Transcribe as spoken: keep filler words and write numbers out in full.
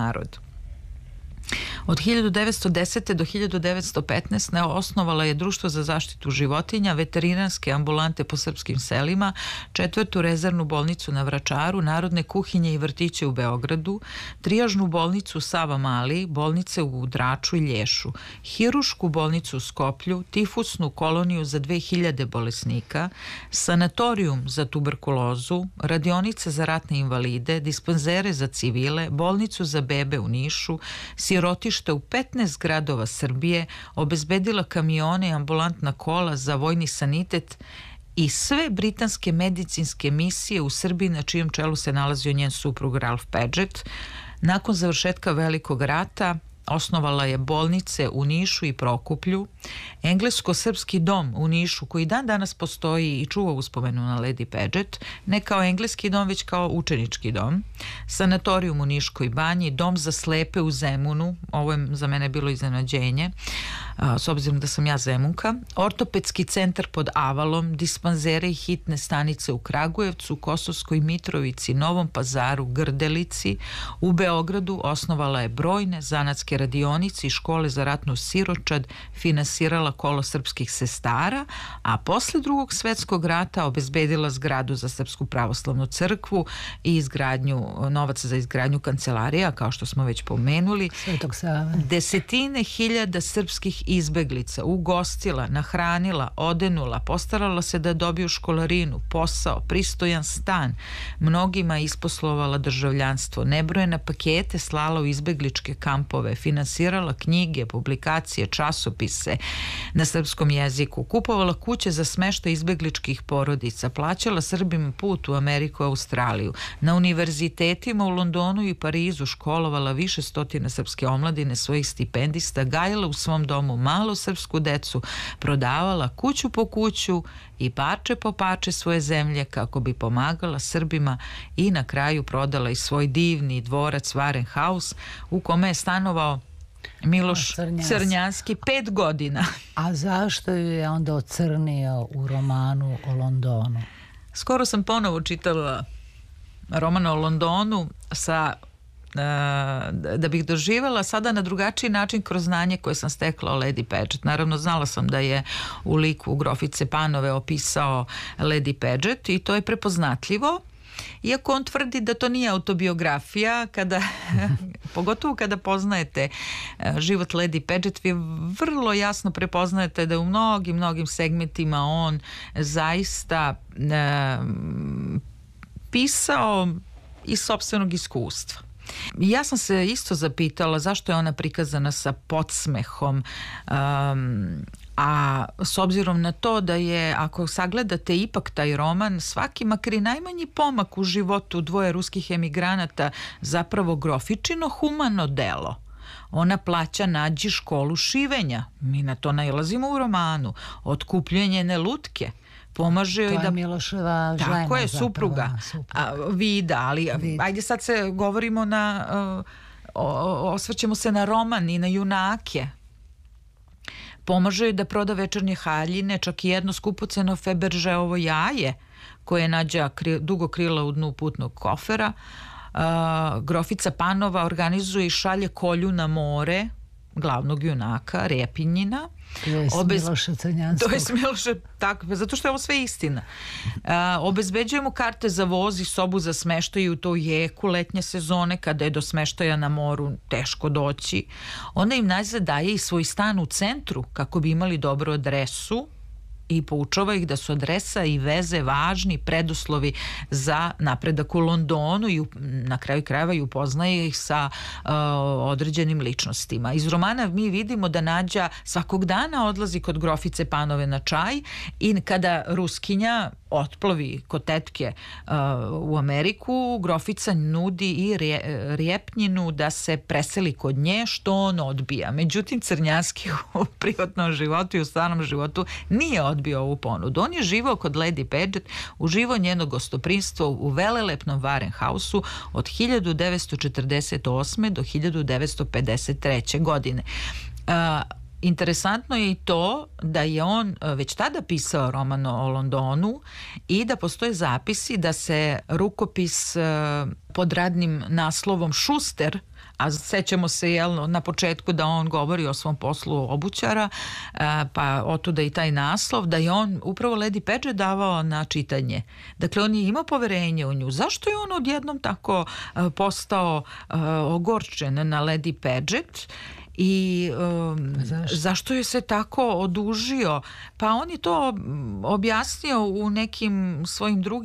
narod. Od hiljadu devetsto desete. do hiljadu devetsto petnaeste. osnovala je Društvo za zaštitu životinja, veterinarske ambulante po srpskim selima, četvrtu rezervnu bolnicu na Vračaru, narodne kuhinje i vrtiće u Beogradu, trijažnu bolnicu Sava Mali, bolnice u Draču i Lješu, hirušku bolnicu u Skoplju, tifusnu koloniju za dve hiljade bolesnika, sanatorijum za tuberkulozu, radionice za ratne invalide, dispanzere za civile, bolnicu za bebe u Nišu, sirotište u petnaest gradova Srbije, obezbedila kamione i ambulantna kola za vojni sanitet i sve britanske medicinske misije u Srbiji, na čijem čelu se nalazio njen suprug Ralph Paget. Nakon završetka Velikog rata osnovala je bolnice u Nišu i Prokuplju, englesko-srpski dom u Nišu, koji dan danas postoji i čuva uspomenu na Lady Paget, ne kao engleski dom, već kao učenički dom, sanatorijum u Niškoj banji, dom za slepe u Zemunu, ovo je za mene bilo iznenađenje, s obzirom da sam ja Zemunka, ortopedski centar pod Avalom, dispanzere i hitne stanice u Kragujevcu, Kosovskoj Mitrovici, Novom Pazaru, Grdelici, u Beogradu osnovala je brojne zanatske radionice i škole za ratnu siročad, finansirala kolo srpskih sestara, a posle Drugog svetskog rata obezbedila zgradu za Srpsku pravoslavnu crkvu i izgradnju, novac za izgradnju kancelarija, kao što smo već pomenuli. Svetog Save. Desetine hiljada srpskih izbeglica ugostila, nahranila, odenula, postarala se da dobiju školarinu, posao, pristojan stan. Mnogima je isposlovala državljanstvo, nebrojene pakete slala u izbegličke kampove, finansirala knjige, publikacije, časopise na srpskom jeziku, kupovala kuće za smeštaj izbegličkih porodica, plaćala Srbima put u Ameriku i Australiju. Na univerzitetima u Londonu i Parizu školovala više stotina srpske omladine, svojih stipendista, gajala u svom domu malo srpsku decu, prodavala kuću po kuću i parče po parče svoje zemlje kako bi pomagala Srbima i na kraju prodala i svoj divni dvorac Varenhaus u kome je stanovao Miloš Crnjanski, Crnjanski pet godina. A zašto ju je onda ocrnio u romanu o Londonu? Skoro sam ponovo čitala roman o Londonu sa da bih doživjela sada na drugačiji način kroz znanje koje sam stekla o Lady Paget. Naravno, znala sam da je u liku Grofice Panove opisao Lady Paget i to je prepoznatljivo, iako on tvrdi da to nije autobiografija, kada, pogotovo kada poznajete život Lady Paget, vi vrlo jasno prepoznajete da u mnogim, mnogim segmentima on zaista e, pisao iz sopstvenog iskustva. Ja sam se isto zapitala zašto je ona prikazana sa podsmehom, um, a s obzirom na to da je, ako sagledate ipak taj roman, svaki makar i najmanji pomak u životu dvoje ruskih emigranata zapravo Grofičino humano delo. Ona plaća Nađi školu šivenja, mi na to nailazimo u romanu, otkupljuje njene lutke, pomaže joj da... To je Miloševa žena. Tako je, supruga. A, Vida, ali Vida. Ajde sad se govorimo na... Uh, osvrćemo se na roman i na junake. Pomaže joj da proda večernje haljine, čak i jedno skupoceno Feberžeovo jaje, koje je Nađa kri, dugo krila u dnu putnog kofera. Uh, Grofica Panova organizuje i šalje kolju na more, glavnog junaka, Repinjina. To je Obez... Miloša Crnjanskog. To je Miloša, tako, zato što je ovo sve istina. A, obezbeđujemo karte za voz i sobu za smeštaj u to jeku letnje sezone, kada je do smeštaja na moru teško doći. Ona im najzad daje i svoj stan u centru, kako bi imali dobru adresu, i poučava ih da su adresa i veze važni preduslovi za napredak u Londonu i na kraju krajeva i upoznaje ih sa uh, određenim ličnostima. Iz romana mi vidimo da Nađa svakog dana odlazi kod Grofice Panove na čaj i kada Ruskinja otplovi kod tetke uh, u Ameriku, Grofica nudi i rje, Rjepnjinu da se preseli kod nje, što on odbija. Međutim, Crnjanski u privatnom životu i u stvarnom životu nije odbio ovu ponudu. On je živao kod Lady Paget, uživao njeno gostoprinstvo u velelepnom Varenhausu od hiljadu devetsto četrdeset osme do hiljadu devetsto pedeset treće godine. Uh, Interesantno je i to da je on već tada pisao roman o Londonu i da postoje zapisi da se rukopis pod radnim naslovom Šuster, a sećamo se jel, na početku da on govori o svom poslu obućara, pa otuda i taj naslov, da je on upravo Lady Paget davao na čitanje. Dakle, on je imao poverenje u nju. Zašto je on odjednom tako postao ogorčen na Lady Paget? I um, zašto? zašto je se tako odužio? Pa on je to objasnio u nekim svojim drugim